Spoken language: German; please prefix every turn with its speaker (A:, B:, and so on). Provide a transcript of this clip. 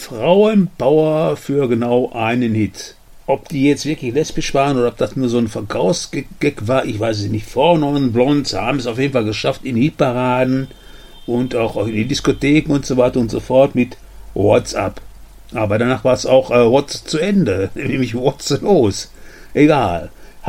A: Frauenpower für genau einen Hit. Ob die jetzt wirklich lesbisch waren oder ob das nur so ein Verkaufsgag war, ich weiß es nicht. Frauen und Blondes haben es auf jeden Fall geschafft in Hitparaden und auch in die Diskotheken und so weiter und so fort mit What's Up. Aber danach war es auch What's zu Ende, nämlich What's los. Egal.